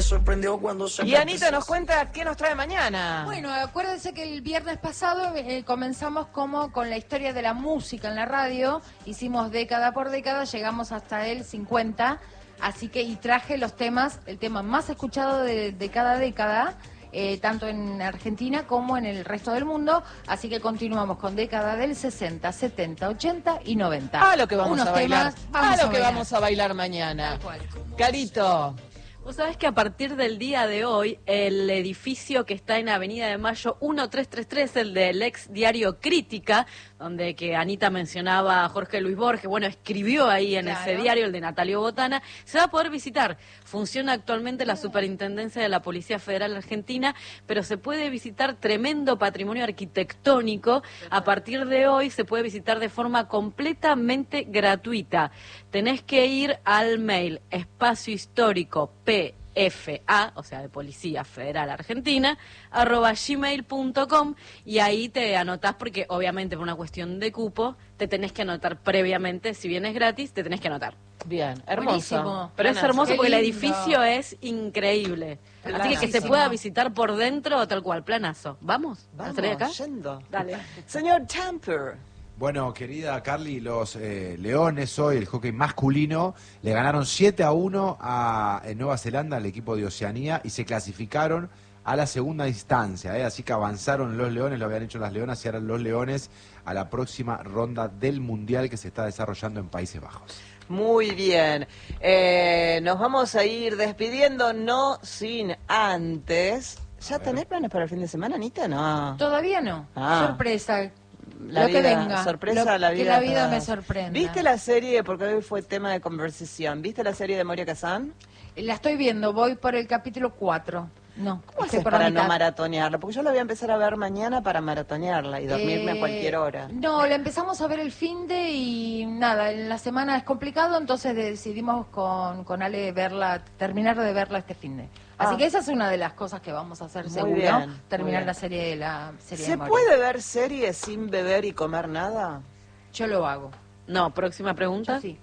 sorprendió cuando se... Y Anita nos cuenta qué nos trae mañana. Bueno, acuérdense que el viernes pasado comenzamos como con la historia de la música en la radio. Hicimos década por década, llegamos hasta el 50. Así que, y traje los temas, el tema más escuchado de cada década, tanto en Argentina como en el resto del mundo. Así que continuamos con década del 60, 70, 80 y 90. A lo que vamos a bailar. Vamos a bailar mañana. Tal cual. Carito. Vos sabés que a partir del día de hoy, el edificio que está en Avenida de Mayo 1333, el del ex diario Crítica, donde que Anita mencionaba a Jorge Luis Borges, bueno, escribió ahí en ese diario, el de Natalio Botana, se va a poder visitar. Funciona actualmente la Superintendencia de la Policía Federal Argentina, pero se puede visitar tremendo patrimonio arquitectónico. A partir de hoy se puede visitar de forma completamente gratuita. Tenés que ir al mail espacio histórico PFA, o sea, de Policía Federal Argentina, @gmail.com, y ahí te anotás porque obviamente por una cuestión de cupo te tenés que anotar previamente. Si bien es gratis, te tenés que anotar. Bien, hermoso. Buenísimo. Pero es hermoso Qué porque el lindo. edificio es increíble. Así que se Planísimo. pueda visitar por dentro, tal cual, planazo. ¿Vamos? ¿A salir acá? Yendo. Dale. Señor Tamper. Bueno, querida Carly, los Leones hoy, el hockey masculino, le ganaron 7-1 en Nueva Zelanda al equipo de Oceanía y se clasificaron a la segunda instancia. Así que avanzaron los Leones, lo habían hecho las Leonas y ahora los Leones a la próxima ronda del Mundial que se está desarrollando en Países Bajos. Muy bien. Nos vamos a ir despidiendo, no sin antes. ¿Ya tenés planes para el fin de semana, Anita? No. Todavía no. Ah. Sorpresa. La lo vida, que venga. sorpresa, la vida. Que la vida me sorprenda. ¿Viste la serie, porque hoy fue tema de conversación, ¿viste la serie de Moria Kazan? La estoy viendo, voy por el capítulo 4. No, ¿Cómo estoy haces por la para no mitad. maratonearla? Porque yo la voy a empezar a ver mañana para maratonearla y dormirme a cualquier hora. No, la empezamos a ver el finde y nada, en la semana es complicado, entonces decidimos con Ale terminar de verla este finde. Así que esa es una de las cosas que vamos a hacer Muy seguro, bien, muy terminar bien. la serie de ¿Se Moria. puede ver series sin beber y comer nada? Yo lo hago. No, próxima pregunta. Yo sí.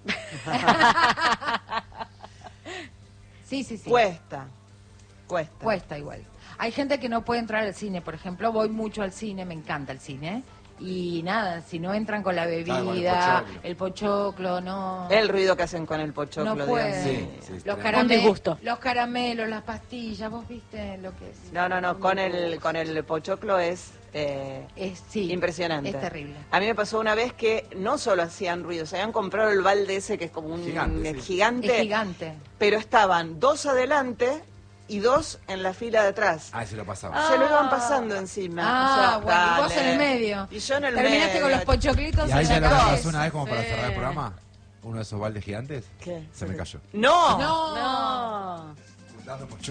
Sí. Cuesta. Cuesta igual. Hay gente que no puede entrar al cine, por ejemplo, voy mucho al cine, me encanta el cine. Y nada, si no entran con la bebida, el pochoclo, no. El ruido que hacen con el pochoclo. No digamos. pueden. Sí, Un disgusto. Los caramelos, las pastillas, vos viste lo que es. No, con el pochoclo es Sí, impresionante. es terrible. A mí me pasó una vez que no solo hacían ruido, se habían comprado el balde ese que es como un Gigante, sí. gigante, Es gigante. pero estaban 2 adelante y 2 en la fila de atrás. Se lo pasaba. Se lo iban pasando encima. Bueno, y vos en el medio. Y yo en el Terminaste medio. con los pochoclitos ¿Y ahí en ya la lo cabeza. pasó una vez como para cerrar el programa? ¿Uno de esos baldes gigantes? ¿Qué? Se me cayó. ¡No! No. No. Dando pochoclo.